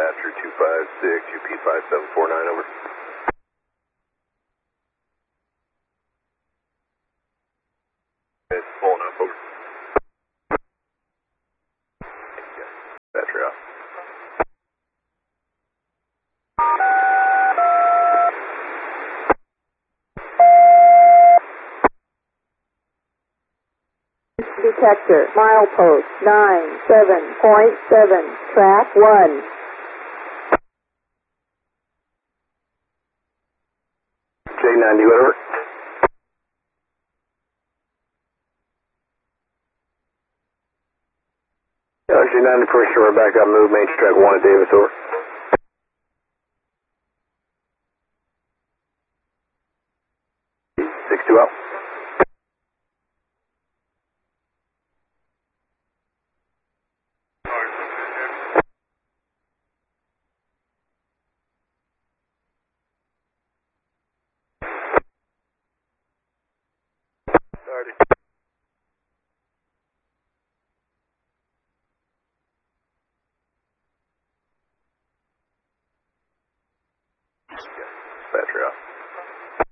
Dispatcher 256, UP 5749, over. It's pulling up, over. Battery off. Detector, milepost 97.7, track 1. J90, whatever. J90, permission, we're back up, move, main track 1 at Davis, over. Six two out. Battery off.